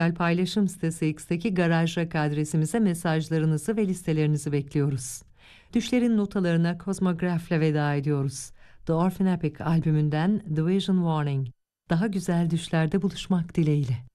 Paylaşım sitesi X'teki Garaj Rock adresimize mesajlarınızı ve listelerinizi bekliyoruz. Düşlerin notalarına Kozmograf'la veda ediyoruz. The Orphan Epic albümünden The Vision Warning. Daha güzel düşlerde buluşmak dileğiyle.